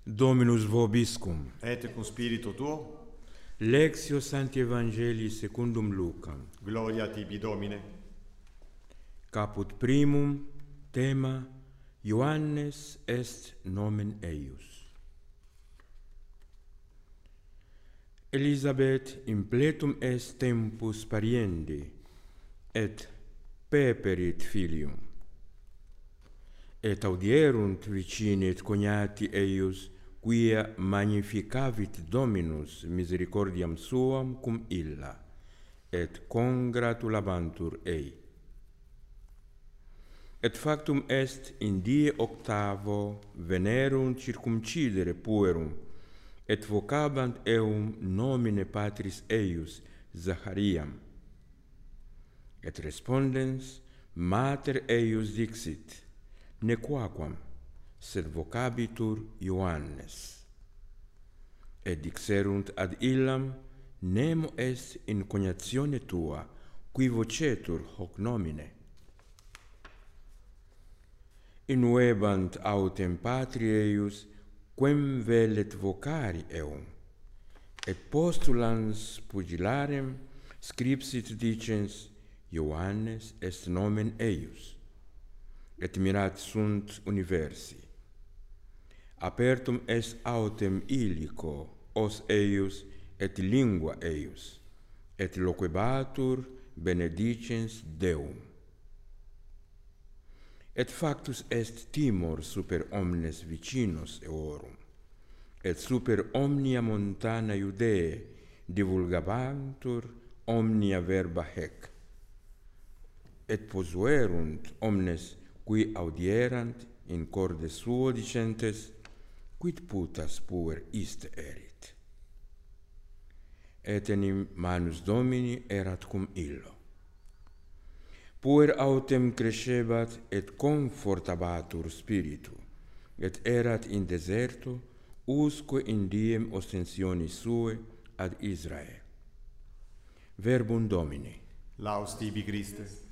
Dominus vobiscum. Et cum spiritu tuo, Lectio Sancti Evangelii secundum Lucam. gloria tibi Domine. Caput primum, tema Ioannes est nomen eius. Elisabeth impletum est tempus pariendi, et peperit filium. Et audierunt vicini et cognati eius, quia magnificavit Dominus misericordiam suam cum illa, et congratulabantur ei. Et factum est in die octavo venerunt circumcidere puerum, et vocabant eum nomine patris eius Zachariam. Et respondens mater eius dixit, nequaquam, sed vocabitur Ioannes. Et dixerunt ad illam, nemo est in cognatione tua, qui vocetur hoc nomine. Innuebant autem patri eius, quem velet vocari eum, et postulans pugilarem scripsit dicens, Ioannes est nomen eius, et mirat sunt universi. Apertum est autem illico, os eius, et lingua eius, et loquebatur benedicens Deum. Et factus est timor super omnes vicinos eorum, et super omnia montana Iudee divulgabantur omnia verba hec. Et posuerunt omnes qui audierant in corde suo dicentes, quid putas puer iste erit? Et enim manus Domini erat cum illo. Puer autem crescebat et confortabatur spiritu, et erat in deserto usque in diem ostensionis sue ad Israel. Verbum Domini. Laus tibi Christe.